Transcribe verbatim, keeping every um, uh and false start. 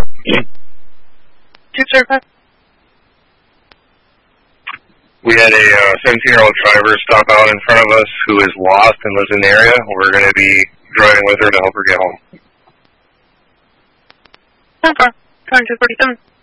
Two surface. We had a seventeen-year-old uh, driver stop out in front of us who is lost and lives in the area. We're going to be driving with her to help her get home. Okay. twenty-two forty-seven.